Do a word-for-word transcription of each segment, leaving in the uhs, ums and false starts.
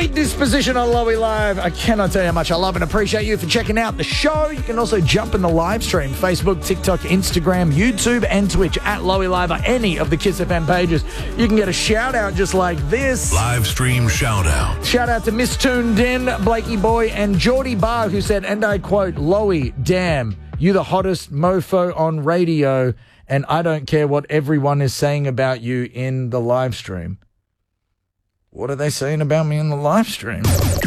Sweet disposition on Lowy Live. I cannot tell you how much I love and appreciate you for checking out the show. You can also jump in the live stream, Facebook, TikTok, Instagram, YouTube, and Twitch at Lowy Live or any of the Kiss F M pages. You can get a shout out just like this. Live stream shout out. Shout out to Miss Tuned In, Blakey Boy, and Geordie Barr, who said, and I quote, Lowy, damn, you the hottest mofo on radio, and I don't care what everyone is saying about you in the live stream. What are they saying about me in the live stream?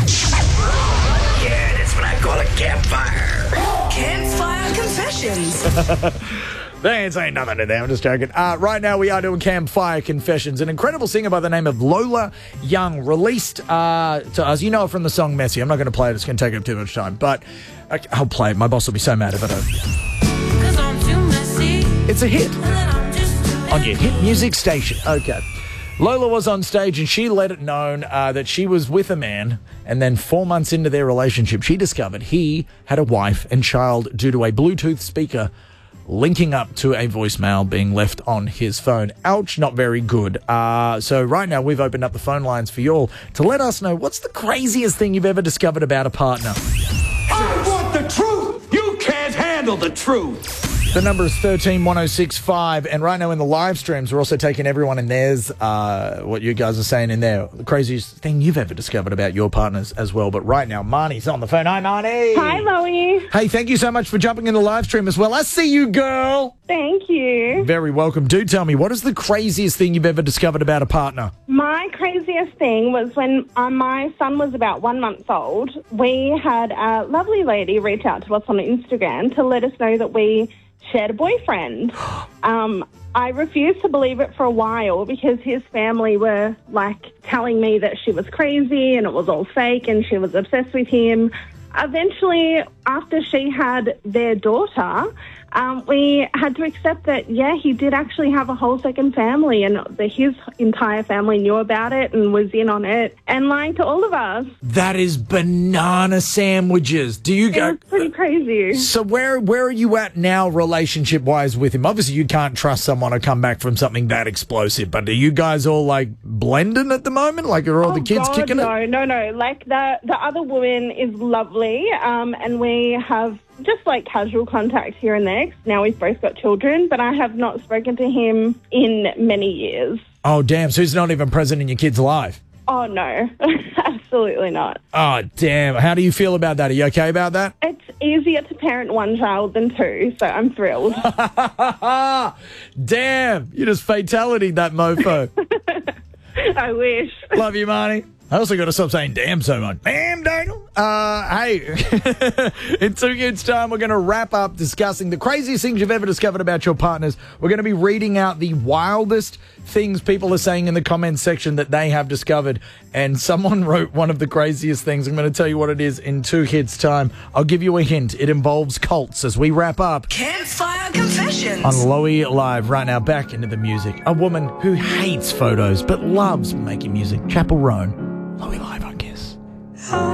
Yeah, that's what I call a campfire. Campfire Confessions. They ain't saying nothing to them. I'm just joking. Uh, right now, we are doing Campfire Confessions. An incredible singer by the name of Lola Young released uh, to us. You know her from the song Messy. I'm not going to play it. It's going to take up too much time. But okay, I'll play it. My boss will be so mad if I don't. Cause I'm too messy. It's a hit And I'm just too on your hit music station. Okay. Lola was on stage and she let it known uh, that she was with a man, and then four months into their relationship, she discovered he had a wife and child due to a Bluetooth speaker linking up to a voicemail being left on his phone. Ouch, not very good. Uh, so right now we've opened up the phone lines for you all to let us know what's the craziest thing you've ever discovered about a partner. I want the truth. You can't handle the truth. The number is thirteen one oh six five, and right now in the live streams, we're also taking everyone in theirs, uh, what you guys are saying in there, the craziest thing you've ever discovered about your partners as well. But right now, Marnie's on the phone. Hi, Marnie. Hi, Lowy. Hey, thank you so much for jumping in the live stream as well. I see you, girl. Thank you. Very welcome. Do tell me, what is the craziest thing you've ever discovered about a partner? My craziest thing was when uh, my son was about one month old. We had a lovely lady reach out to us on Instagram to let us know that we shared a boyfriend. Um, I refused to believe it for a while because his family were like telling me that she was crazy and it was all fake and she was obsessed with him. Eventually, after she had their daughter, um, we had to accept that, yeah, he did actually have a whole second family, and the, his entire family knew about it and was in on it and lying to all of us. That is banana sandwiches. Do you It go? was pretty crazy. So where where are you at now, relationship wise, with him? Obviously, you can't trust someone to come back from something that explosive. But are you guys all like blending at the moment? Like are all the Oh, kids God, kicking no, it? No, no, no. Like the the other woman is lovely, um, and we have just like casual contact here and there. Now we've both got children, but I have not spoken to him in many years. Oh damn! So he's not even present in your kid's life. Oh no, absolutely not. Oh damn! How do you feel about that? Are you okay about that? It's easier to parent one child than two, so I'm thrilled. Damn! You just fatality that mofo. I wish. Love you, Marnie. I also got to stop saying damn so much. Damn, Daniel. Uh, hey, in two kids' time, we're going to wrap up discussing the craziest things you've ever discovered about your partners. We're going to be reading out the wildest things people are saying in the comments section that they have discovered. And someone wrote one of the craziest things. I'm going to tell you what it is in two kids' time. I'll give you a hint. It involves cults as we wrap up Campfire Confessions. on Lowy Live. Right now, back into the music. A woman who hates photos but loves making music. Chapel Roan. Lowy Live.